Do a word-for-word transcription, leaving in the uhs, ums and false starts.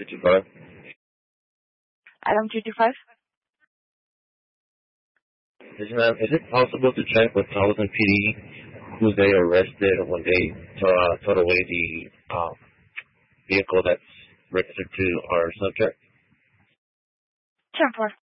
two two five. Item two two five. Yes, ma'am. Is it possible to check with Towson P D who they arrested when they uh, towed away the uh, vehicle that's registered to our subject? ten four.